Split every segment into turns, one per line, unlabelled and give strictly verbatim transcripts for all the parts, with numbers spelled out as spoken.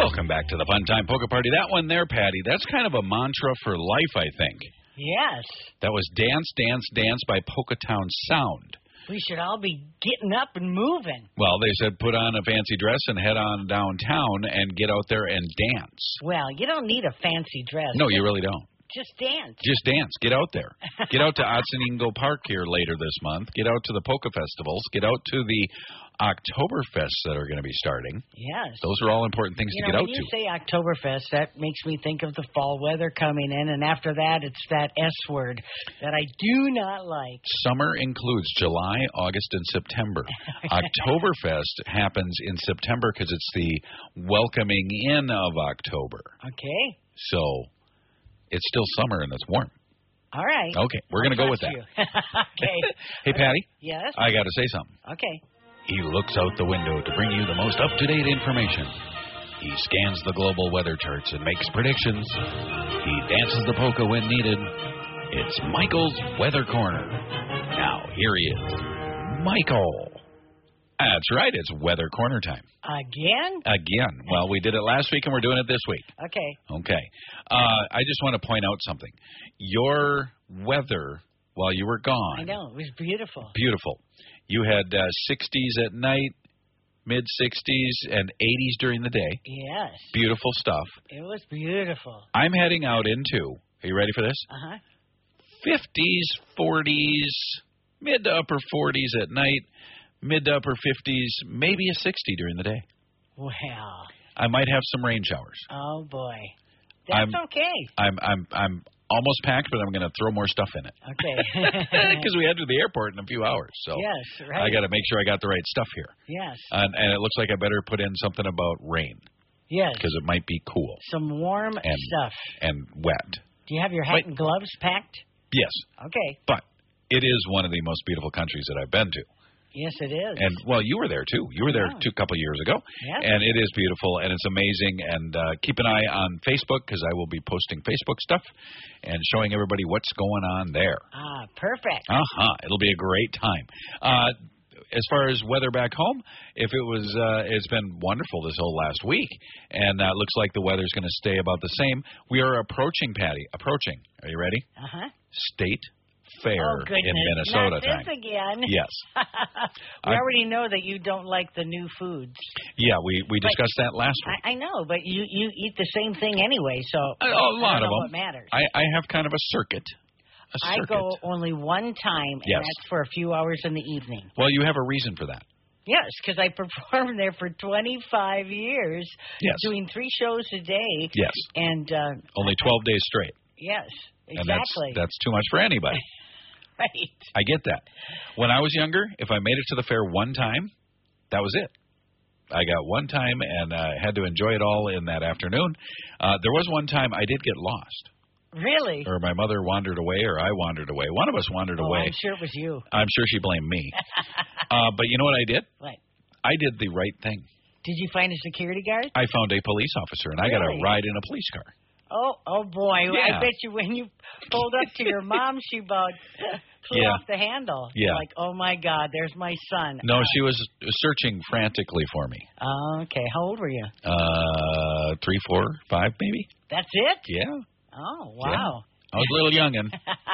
Welcome back to the Fun Time Polka Party. That one there, Patty, that's kind of a mantra for life, I think.
Yes.
That was Dance, Dance, Dance by Polka Town Sound.
We should all be getting up and moving.
Well, they said put on a fancy dress and head on downtown and get out there and dance.
Well, you don't need a fancy dress.
No, you really don't.
Just dance.
Just dance. Get out there. Get out to Otsoningo Park here later this month. Get out to the polka festivals. Get out to the Oktoberfests that are going to be starting.
Yes.
Those are all important things
you
to
know,
get out
when you
to.
say Oktoberfest, that makes me think of the fall weather coming in, and after that, it's that S word that I do not like.
Summer includes July, August, and September. Oktoberfest happens in September because it's the welcoming in of October.
Okay.
So it's still summer and it's warm.
All right.
Okay, we're going to go with that.
Okay.
Hey, Patty.
Yes?
I got to say something.
Okay.
He looks out the window to bring you the most up-to-date information. He scans the global weather charts and makes predictions. He dances the polka when needed. It's Michael's Weather Corner. Now, here he is. Michael. That's right, it's Weather Corner time.
Again?
Again. Well, we did it last week and we're doing it this week.
Okay.
Okay. Uh, I just want to point out something. Your weather while you were gone.
I know, it was beautiful.
Beautiful. You had uh, sixties at night, mid-sixties, and eighties during the day.
Yes.
Beautiful stuff.
It was beautiful.
I'm heading out into, are you ready for this?
Uh-huh.
fifties, forties, mid to upper forties at night, mid to upper fifties, maybe a sixty during the day.
Wow.
I might have some rain showers.
Oh, boy. That's
I'm,
okay.
I'm I'm I'm almost packed, but I'm going to throw more stuff in it.
Okay.
Because we head to the airport in a few hours. So
yes, right.
I got to make sure I got the right stuff here.
Yes.
And, and it looks like I better put in something about rain.
Yes.
Because it might be cool.
Some warm
and,
stuff.
And wet.
Do you have your hat
Wait.
and gloves packed?
Yes.
Okay.
But it is one of the most beautiful countries that I've been to.
Yes, it is.
And, well, you were there, too. You were there
yeah.
two couple years ago.
Yeah.
And it is beautiful, and it's amazing. And uh, keep an eye on Facebook, because I will be posting Facebook stuff and showing everybody what's going on there.
Ah, perfect.
Uh-huh. It'll be a great time. Uh, as far as weather back home, if it was, uh, it's been wonderful this whole last week, and uh, it looks like the weather's going to stay about the same. We are approaching, Patty, approaching. Are you ready?
Uh-huh.
State Fair
oh, goodness.
in Minnesota
Not this
time.
again.
Yes.
we
I,
already know that you don't like the new foods.
Yeah, we, we
But
discussed that last week.
I, I know, but you, you eat the same thing anyway, so
A, a lot
I don't
of
know
them.
what matters.
I, I have kind of a circuit. A
I
circuit.
go only one time, and
Yes.
that's for a few hours in the evening.
Well, you have a reason for that.
Yes, because I performed there for twenty-five years,
Yes.
doing three shows a day.
Yes.
And uh,
Only twelve days straight.
yes,
And
exactly.
that's, that's too much for anybody.
right.
I get that. When I was younger, if I made it to the fair one time, that was it. I got one time and uh, had to enjoy it all in that afternoon. Uh, there was one time I did get lost.
Really?
Or my mother wandered away, or I wandered away. One of us wandered
oh,
away.
I'm sure it was you.
I'm sure she blamed me. uh, but you know what I did?
What?
I did the right thing.
Did you find a security guard?
I found a police officer, and I got
Really?
a ride in a police car.
Oh, oh boy!
Yeah.
I bet you when you pulled up to your mom, she about flew
Yeah.
off the handle.
Yeah.
Like, oh my God, there's my son.
No,
uh,
she was searching frantically for me.
Oh, okay. How old were you?
Uh, three, four, five, maybe.
That's it?
Yeah.
Oh, wow.
I was a little youngin'.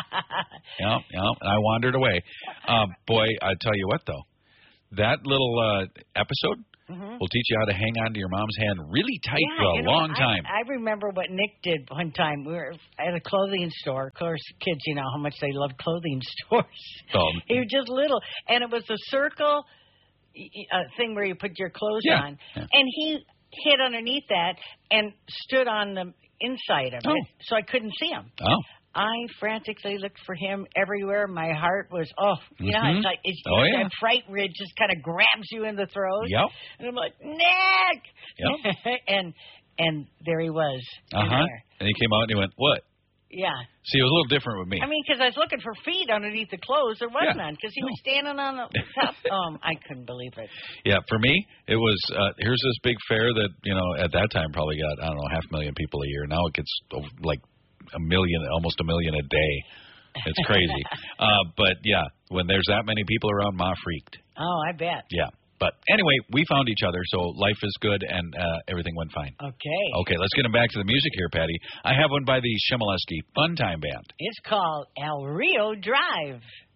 yeah, yeah, and I wandered away. Um, boy, I tell you what, though, that little uh, episode
mm-hmm.
will teach you how to hang on to your mom's hand really tight
Yeah,
for a
you know,
long
I,
time.
I remember what Nick did one time. We were at a clothing store. Of course, kids, you know how much they love clothing stores.
Um,
He was just little, and it was a circle uh, thing where you put your clothes
Yeah,
on,
yeah.
and he hid underneath that and stood on the inside of
Oh.
it, so I couldn't see him.
oh,
I frantically looked for him everywhere. My heart was, oh, you know,
Mhm.
it's like it's,
Oh, yeah.
that fright ridge just kind of grabs you in the throat.
yep.
And I'm like, Nick!
Yep.
and and there he was. in
Uh-huh.
there.
And he came out and he went, what?
Yeah.
See, it was a little different with me.
I mean, because I was looking for feet underneath the clothes. There was
Yeah.
none because he
No.
was standing on the top. Um, I couldn't believe it.
Yeah, for me, it was, uh, here's this big fair that, you know, at that time probably got, I don't know, half a million people a year. Now it gets oh, like a million, almost a million a day. It's crazy. uh, but, yeah, when there's that many people around, Ma freaked.
Oh, I bet.
Yeah. But anyway, we found each other, so life is good, and uh, everything went fine.
Okay.
Okay, let's get him back to the music here, Patty. I have one by the Shimoleski Fun Time Band.
It's called El Rio Drive.